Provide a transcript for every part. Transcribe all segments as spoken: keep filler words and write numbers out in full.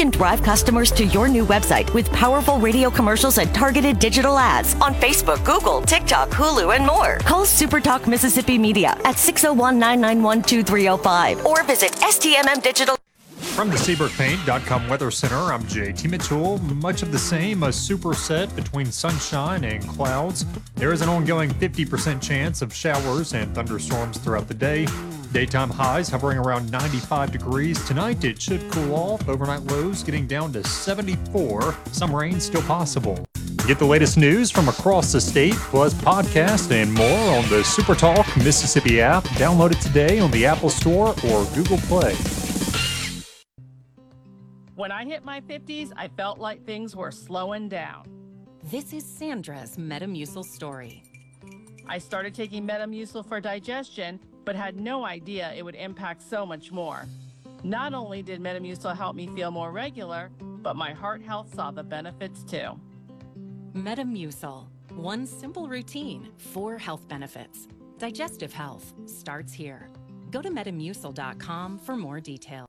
can drive customers to your new website with powerful radio commercials and targeted digital ads on Facebook, Google, TikTok, Hulu, and more. Call SuperTalk Mississippi Media at six oh one, nine nine one, two three oh five or visit S T M M Digital. From the Seabrook Paint dot com Weather Center, I'm J T Mitchell. Much of the same, a superset between sunshine and clouds. There is an ongoing fifty percent chance of showers and thunderstorms throughout the day. Daytime highs hovering around ninety-five degrees. Tonight it should cool off. Overnight lows getting down to seventy-four. Some rain still possible. Get the latest news from across the state, plus podcasts and more on the SuperTalk Mississippi app. Download it today on the Apple Store or Google Play. When I hit my fifties, I felt like things were slowing down. This is Sandra's Metamucil story. I started taking Metamucil for digestion, but had no idea it would impact so much more. Not only did Metamucil help me feel more regular, but my heart health saw the benefits too. Metamucil, one simple routine, four health benefits. Digestive health starts here. Go to metamucil dot com for more details.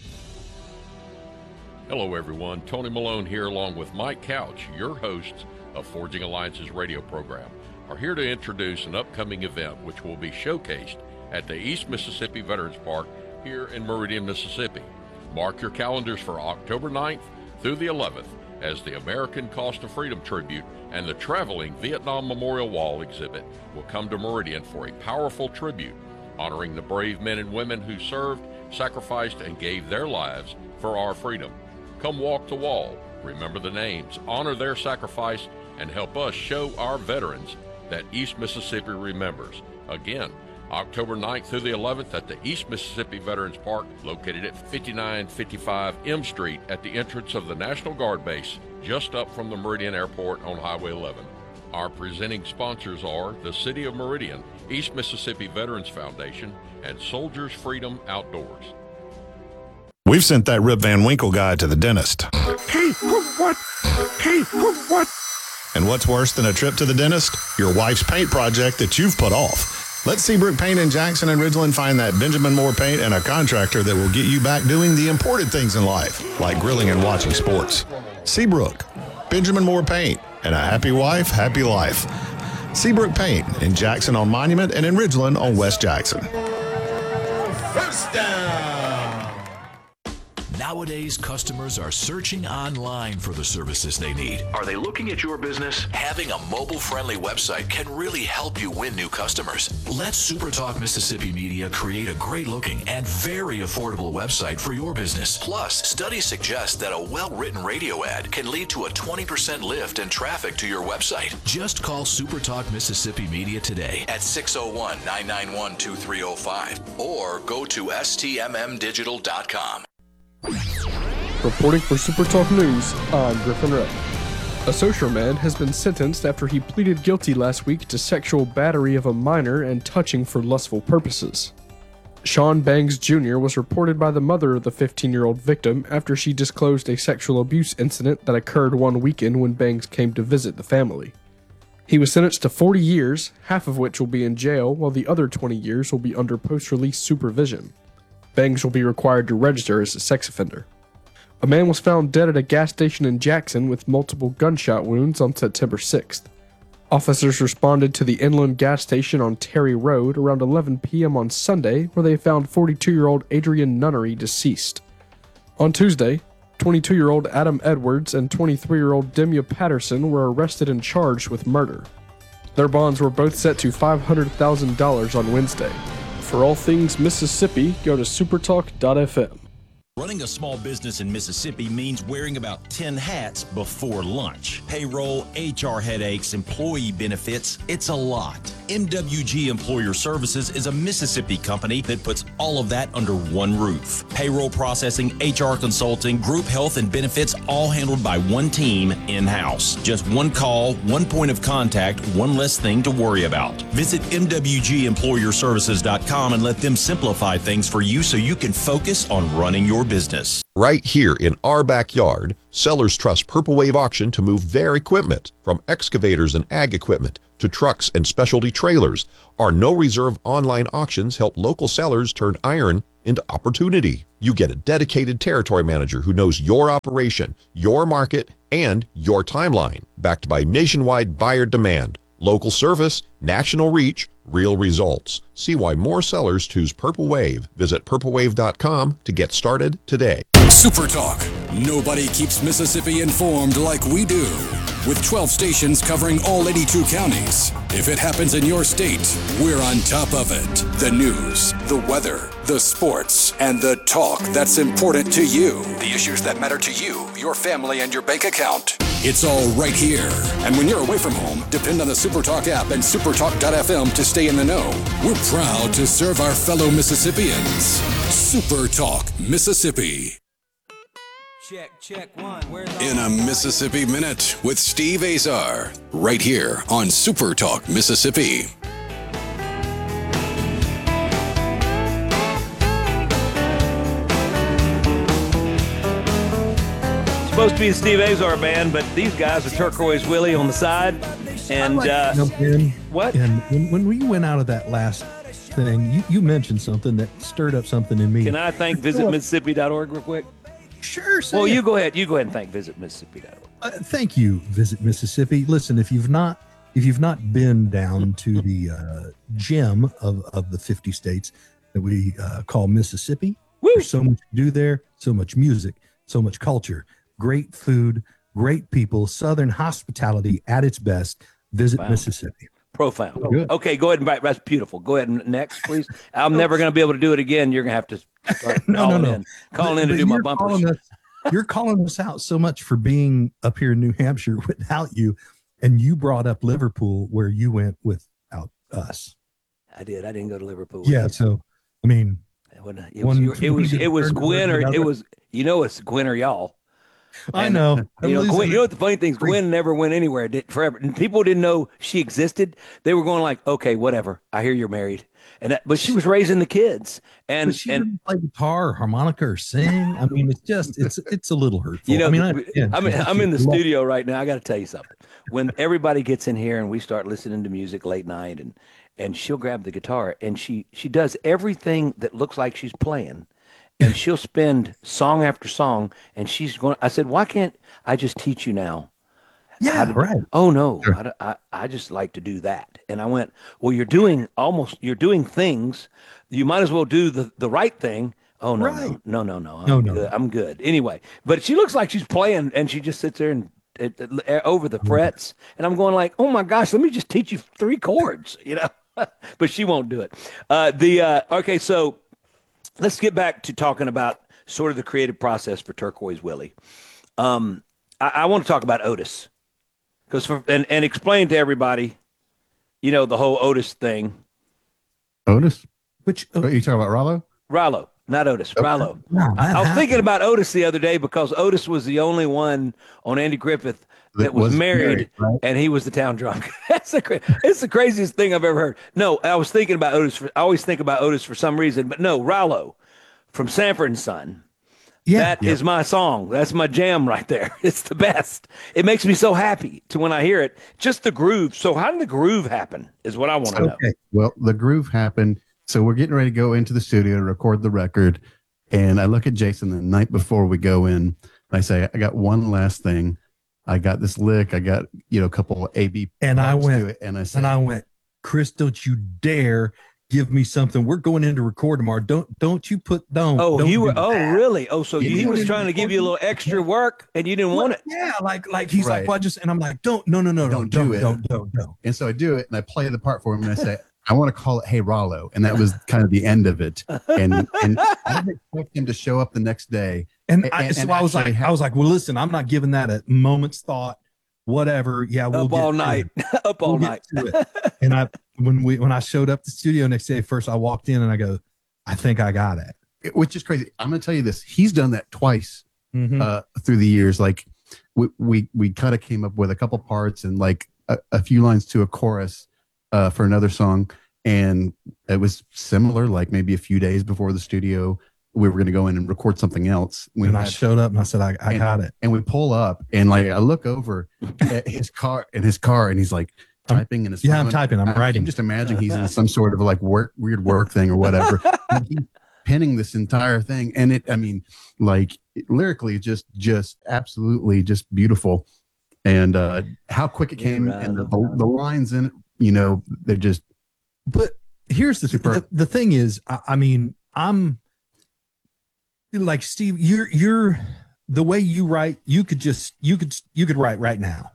Hello, everyone. Tony Malone here, along with Mike Couch, your hosts of Forging Alliance's radio program, are here to introduce an upcoming event which will be showcased at the East Mississippi Veterans Park here in Meridian, Mississippi. Mark your calendars for October ninth through the eleventh as the American Cost of Freedom Tribute and the traveling Vietnam Memorial Wall exhibit will come to Meridian for a powerful tribute honoring the brave men and women who served, sacrificed, and gave their lives for our freedom. Come walk the wall, remember the names, honor their sacrifice, and help us show our veterans that East Mississippi remembers. Again, October ninth through the eleventh at the East Mississippi Veterans Park, located at fifty-nine fifty-five M Street at the entrance of the National Guard Base, just up from the Meridian Airport on Highway eleven. Our presenting sponsors are the City of Meridian, East Mississippi Veterans Foundation, and Soldiers Freedom Outdoors. We've sent that Rip Van Winkle guy to the dentist. Hey, what? Hey, what? And what's worse than a trip to the dentist? Your wife's paint project that you've put off. Let Seabrook Paint in Jackson and Ridgeland find that Benjamin Moore paint and a contractor that will get you back doing the important things in life, like grilling and watching sports. Seabrook, Benjamin Moore Paint, and a happy wife, happy life. Seabrook Paint in Jackson on Monument and in Ridgeland on West Jackson. First down. Nowadays, customers are searching online for the services they need. Are they looking at your business? Having a mobile-friendly website can really help you win new customers. Let SuperTalk Mississippi Media create a great-looking and very affordable website for your business. Plus, studies suggest that a well-written radio ad can lead to a twenty percent lift in traffic to your website. Just call SuperTalk Mississippi Media today at six oh one, nine nine one, two three oh five or go to S T M M digital dot com. Reporting for SuperTalk News, I'm Griffin Ray. A social man has been sentenced after he pleaded guilty last week to sexual battery of a minor and touching for lustful purposes. Sean Bangs Junior was reported by the mother of the fifteen-year-old victim after she disclosed a sexual abuse incident that occurred one weekend when Bangs came to visit the family. He was sentenced to forty years, half of which will be in jail, while the other twenty years will be under post-release supervision. Bangs will be required to register as a sex offender. A man was found dead at a gas station in Jackson with multiple gunshot wounds on September sixth. Officers responded to the Inland gas station on Terry Road around eleven p.m. on Sunday, where they found forty-two-year-old Adrian Nunnery deceased. On Tuesday, twenty-two-year-old Adam Edwards and twenty-three-year-old Demya Patterson were arrested and charged with murder. Their bonds were both set to five hundred thousand dollars on Wednesday. For all things Mississippi, go to supertalk dot f m. Running a small business in Mississippi means wearing about ten hats before lunch. Payroll, H R headaches, employee benefits, it's a lot. M W G Employer Services is a Mississippi company that puts all of that under one roof. Payroll processing, H R consulting, group health and benefits, all handled by one team in-house. Just one call, one point of contact, one less thing to worry about. Visit M W G employer services dot com and let them simplify things for you so you can focus on running your business. Right here in our backyard, sellers trust Purple Wave Auction to move their equipment, from excavators and ag equipment, to trucks and specialty trailers. Our no-reserve online auctions help local sellers turn iron into opportunity. You get a dedicated territory manager who knows your operation, your market, and your timeline, backed by nationwide buyer demand, local service, national reach, real results. See why more sellers choose Purple Wave. Visit purple wave dot com to get started today. Super Talk. Nobody keeps Mississippi informed like we do. With twelve stations covering all eighty-two counties. If it happens in your state, we're on top of it. The news, the weather, the sports, and the talk that's important to you. The issues that matter to you, your family, and your bank account. It's all right here. And when you're away from home, depend on the SuperTalk app and supertalk dot f m to stay in the know. We're proud to serve our fellow Mississippians. SuperTalk Mississippi. Check, check one. Where's In a Mississippi Minute with Steve Azar, right here on SuperTalk Mississippi. supposed to be the Steve Azar band, but these guys are Turquoise Willie on the side. And like uh, in, what? And when, when we went out of that last thing, you, you mentioned something that stirred up something in me. Can I thank visit mississippi dot org real quick? Sure. Well, it. you go ahead. You go ahead and thank visit mississippi dot org. Uh, thank you, Visit Mississippi. Listen, if you've not if you've not been down to the uh, gem of, of the fifty states that we uh, call Mississippi, Woo! There's so much to do there, so much music, so much culture, great food, great people, Southern hospitality at its best. Visit Wow. Mississippi. Profound. Good. Okay, go ahead and write. That's beautiful. Go ahead and next, please. I'm never going to be able to do it again. You're going to have to start No, no, calling no. in, calling But- in to but do my you're bumpers. calling us- You're calling us out so much for being up here in New Hampshire without you, and you brought up Liverpool where you went without us. I did. I didn't go to Liverpool. Yeah, so I mean, It was it one- was, it was, it was one Gwen or another. it was you know it's Gwen or y'all. I And, know. You know, I'm Gwen, losing you know what the funny thing is? Gwen never went anywhere. Did forever. And people didn't know she existed. They were going like, okay, whatever. I hear you're married, and that, but she was raising the kids, and But she and didn't play guitar or harmonica or sing. I mean, it's just it's it's a little hurtful. you know, I mean, I, yeah, I'm in, I'm in the she loved- studio right now. I got to tell you something. When everybody gets in here and we start listening to music late night, and and she'll grab the guitar and she she does everything that looks like she's playing, and she'll spend song after song, and she's going. I said, why can't I just teach you now? Yeah, how to- right. Oh no, I, I I just like to do that. And I went, well, you're doing almost you're doing things. You might as well do the the right thing. Oh no, Right. no, no, no, no. I'm No, no. good. I'm good. Anyway, but she looks like she's playing, and she just sits there and it, it- over the frets, and I'm going like, oh my gosh, let me just teach you three chords, you know. But she won't do it. Uh, the uh, okay, so let's get back to talking about sort of the creative process for Turquoise Willie. Um, I, I want to talk about Otis, because for and, and explain to everybody, you know, the whole Otis thing. Otis? Which Are you talking about Rollo? Rollo, not Otis. Rollo. No, I, that I was thinking happened. about Otis the other day because Otis was the only one on Andy Griffith that, That was, was married, married, right? and he was the town drunk. That's the cra- it's the craziest thing I've ever heard. No, I was thinking about Otis. For, I always think about Otis for some reason, but no, Rollo from Sanford and Son. Yeah, That is my song. That's my jam right there. It's the best. It makes me so happy to when I hear it. Just the groove. So how did the groove happen is what I want to know. Okay. Well, the groove happened. So we're getting ready to go into the studio to record the record. And I look at Jason the night before we go in. And I say, I got one last thing. I got this lick. I got, you know, a couple of A B. And I parts went to it, and I said, and I went, Chris, don't you dare give me something. We're going in to record tomorrow. Don't don't you put don't. Oh, don't you do were. Oh, that. really? Oh, so Yeah. he was trying to give you a little extra work, and you didn't want it. Yeah, like like he's Right. like, well, I just and I'm like, don't no no no Don't don't do it. don't don't don't. And so I do it and I play the part for him and I say, I want to call it Hey Rollo. And that was kind of the end of it. And and I didn't expect him to show up the next day. And, And- I, and so I was like, actually I was like, well, listen, I'm not giving that a moment's thought. Whatever. Yeah, we'll Up get all to night. it. Up all We'll night. get to it. And I when we when I showed up to the studio next day, first I walked in and I go, I think I got it. It- which is crazy. I'm going to tell you this. He's done that twice Mhm. uh, through the years. Like we we, we kind of came up with a couple parts and like a, a few lines to a chorus uh, for another song. And it was similar, like maybe a few days before the studio, we were going to go in and record something else. We and I had- showed up and I said, I, I and, got it. And we pull up and like I look over at his car in his car and he's like, typing in his yeah, phone. I'm typing. I'm I, writing. I'm just imagining he's in some sort of like work, weird work thing or whatever. And he's penning this entire thing, and it. I mean, like lyrically, just, just absolutely, just beautiful. And uh, how quick it came, right. and the, the the lines in it, you know, they're just. But here's the the, the thing is, I, I mean, I'm like Steve. You're you're the way you write. You could just you could you could write right now.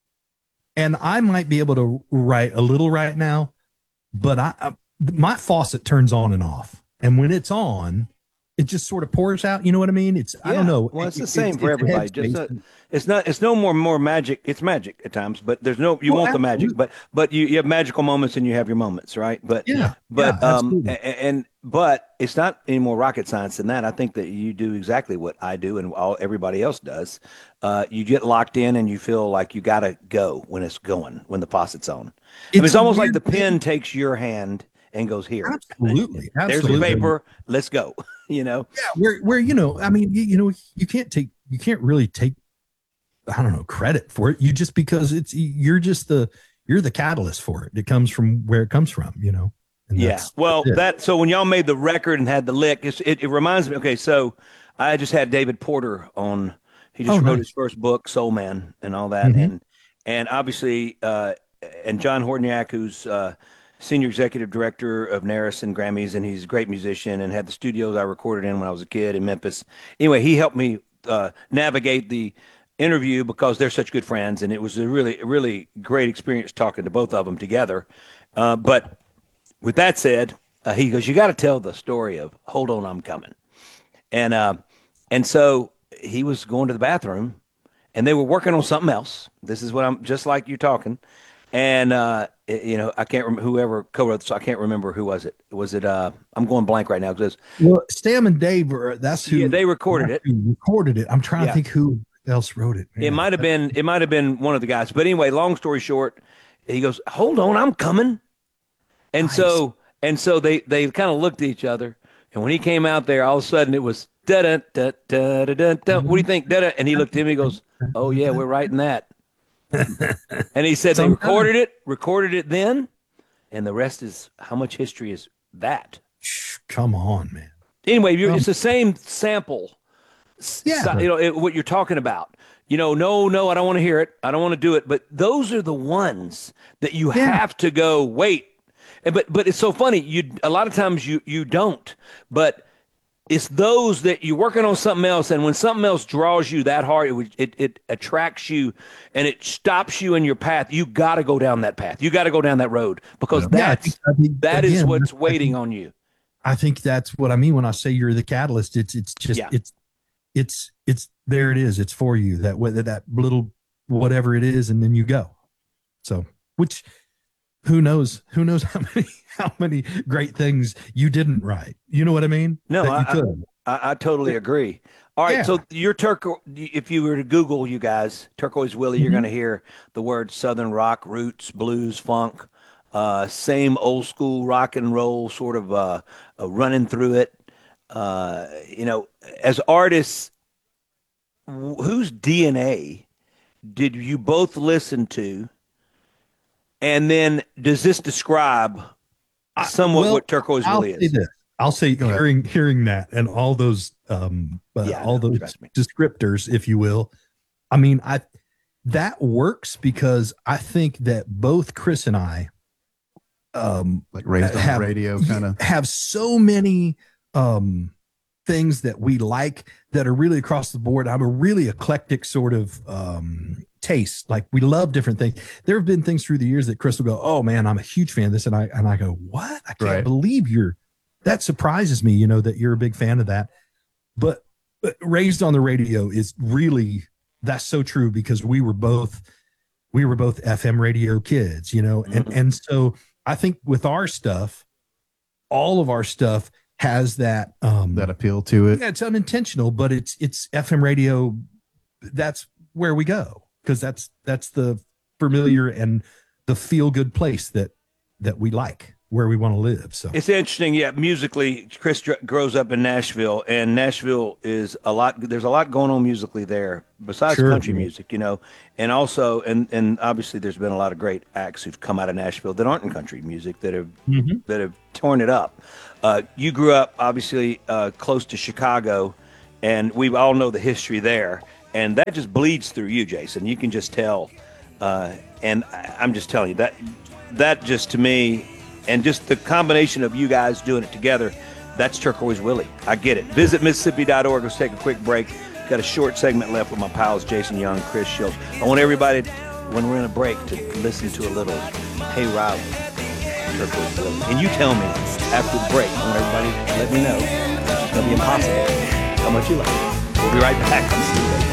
And I might be able to write a little right now, but I, I my faucet turns on and off, and when it's on, it just sort of pours out. You know what I mean? It's I don't know. Well, it's It- the it- same it's- for it's everybody. headspace. Just a, it's not. It's no more more magic. It's magic at times, but there's no. You Well, want the magic, absolutely. but but you, you have magical moments and you have your moments, right? But Yeah, but yeah, um absolutely. and, and but it's not any more rocket science than that. I think that you do exactly what I do and all everybody else does. Uh, you get locked in and you feel like you got to go when it's going, when the faucet's on. I mean, It's it's a almost like weird the pen takes your hand and goes here. Absolutely, There's your absolutely. paper. Let's go. You know. Yeah, where where you know, I mean, you, you know, you can't take you can't really take I don't know credit for it. You just because it's you're just the you're the catalyst for it. It comes from where it comes from, you know. And Yeah. that's- Well, that's it. that so when y'all made the record and had the lick, it's, it it reminds me. Okay, so I just had David Porter on. He just Oh, wrote nice. his first book, Soul Man, and all that, Mhm. and and obviously, uh, and John Hordniak, who's uh, senior executive director of Naris and Grammys, and he's a great musician and had the studios I recorded in when I was a kid in Memphis. Anyway, he helped me uh, navigate the interview because they're such good friends, and it was a really, really great experience talking to both of them together. Uh, but with that said, uh, he goes, "You got to tell the story of Hold On, I'm Coming," and uh, and so he was going to the bathroom, and they were working on something else. This is what I'm just like you talking. And, uh, it- you know, I can't remember whoever co-wrote this. I can't remember who was it. Was it, uh, I'm going blank right now. Because Well, Stam and Dave are that's who Yeah, they recorded that's it. who recorded it. I'm trying Yeah. to think who else wrote it. it might have been, it might have been one of the guys. But anyway, long story short, he goes, "Hold on, I'm coming." And so, and so they, they kind of looked at each other. And when he came out there, all of a sudden it was, da da da da da da da. What do you think? Da da. And he looked at him, he goes, "Oh yeah, we're writing that." And he said they Sometime. recorded it, recorded it then, and the rest is how much history is that? Come on, man. Anyway, you it's the same sample. S- Yeah. you know it, what you're talking about. You know, no, no, I don't want to hear it. I don't want to do it. But those are the ones that you Yeah. have to go wait. And but but it's so funny. You a lot of times you you don't. But it's those that you're working on something else, and when something else draws you that hard, it would- it, it attracts you, and it stops you in your path. You got to go down that path. You got to go down that road because Yeah, I that's think- I think, that is again, what's I waiting think- on you. I think that's what I mean when I say you're the catalyst. It's it's just Yeah. it's it's it's there it is. It's for you. That whether that little whatever it is, and then you go. So which who knows who knows how many how many great things you didn't write. You know what I mean? No, That you I, could. I, I totally agree. All right, Yeah. so your turquoise, if you were to Google you guys, Turquoise Willie, you're Mhm. going to hear the word Southern rock, roots, blues, funk, uh, same old school rock and roll sort of uh, uh, running through it. Uh, you know, as artists, wh- whose D N A did you both listen to? And then does this describe somewhat Well, what Turquoise I'll Willie say is? this. I'll say hearing hearing that and all those um uh, Yeah, I all know, those trust me. descriptors, if you will. I mean, I that works because I think that both Chris and I um Like raised on have, the radio kind of. have so many um things that we like that are really across the board. I'm a really eclectic sort of um taste. Like we love different things. There have been things through the years that Chris will go, "Oh man, I'm a huge fan of this," and I and I go, "What? I can't Right. believe you're." That surprises me, you know, that you're a big fan of that. But, but Raised on the Radio is really that's so true because we were both we were both F M radio kids, you know, and and so I think with our stuff, all of our stuff has that um That appeal to it. yeah, it's unintentional, but it's it's F M radio. That's where we go because that's that's the familiar and the feel good place that that we like. where we want to live. So it's interesting. Yeah, musically, Chris dr- grows up in Nashville, and Nashville is a lot. There's a lot going on musically there, besides Sure. country music, you know, and also, and and obviously, there's been a lot of great acts who've come out of Nashville that aren't in country music that have Mhm. that have torn it up. Uh, you grew up obviously uh, close to Chicago, and we all know the history there, and that just bleeds through you, Jason. You can just tell, uh, and I, I'm just telling you that that just to me. And just the combination of you guys doing it together, that's Turquoise Willie. I get it. Visit Mississippi dot org. Let's take a quick break. Got a short segment left with my pals Jason Young, Chris Schultz. I want everybody, when we're in a break, to listen to a little Hey Riley, Turquoise Willie. And you tell me after the break, I want everybody to let me know, it's going to be impossible, how much you like it. We'll be right back on C B S.